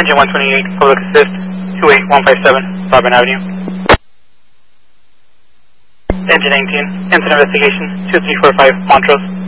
Engine 128, public assist, 28157, Broadband Avenue. Engine 19, incident investigation, 2345, Montrose.